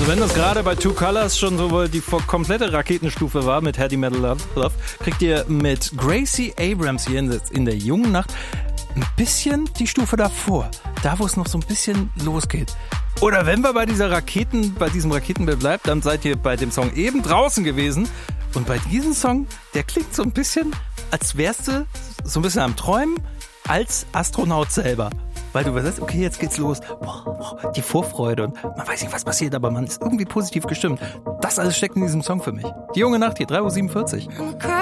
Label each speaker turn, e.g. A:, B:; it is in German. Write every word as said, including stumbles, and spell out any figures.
A: Wenn das gerade bei Two Colors schon so wohl die komplette Raketenstufe war mit Heavy Metal Love, kriegt ihr mit Gracie Abrams hier in der, in der jungen Nacht ein bisschen die Stufe davor. Da, wo es noch so ein bisschen losgeht. Oder wenn wir bei dieser Raketen, bei diesem Raketenbild bleibt, dann seid ihr bei dem Song eben draußen gewesen. Und bei diesem Song, der klingt so ein bisschen, als wärst du so ein bisschen am Träumen als Astronaut selber. Weil du weißt, okay, jetzt geht's los. Boah, boah, die Vorfreude und man weiß nicht, was passiert, aber man ist irgendwie positiv gestimmt. Das alles steckt in diesem Song für mich. Die junge Nacht hier, drei Uhr siebenundvierzig.